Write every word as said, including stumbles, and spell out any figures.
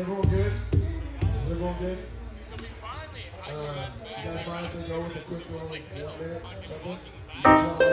everyone good? Is everyone good? Uh, you guys mind if we go with a quick little one minute or something?